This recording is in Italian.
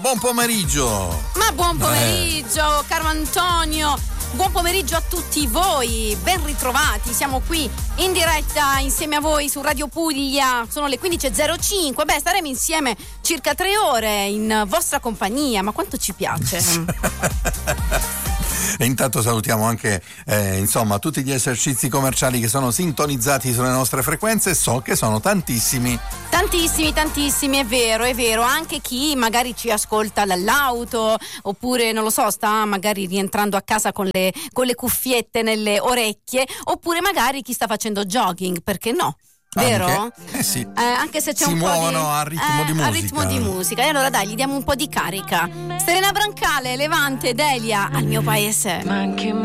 buon pomeriggio. Ma buon pomeriggio, caro Antonio. Buon pomeriggio a tutti voi, ben ritrovati, siamo qui in diretta insieme a voi su Radio Puglia, sono le 15.05, staremo insieme circa 3 ore in vostra compagnia, ma quanto ci piace. E intanto salutiamo anche tutti gli esercizi commerciali che sono sintonizzati sulle nostre frequenze, so che sono tantissimi, è vero, anche chi magari ci ascolta dall'auto oppure non lo so, sta magari rientrando a casa con le cuffiette nelle orecchie, oppure magari chi sta facendo jogging, perché no? Vero? Anche, sì. Anche se c'è si un po' muovono a ritmo di musica. A ritmo di musica. E allora dai, gli diamo un po' di carica. Serena Brancale, Levante, Delia, Al mio paese. Ma anche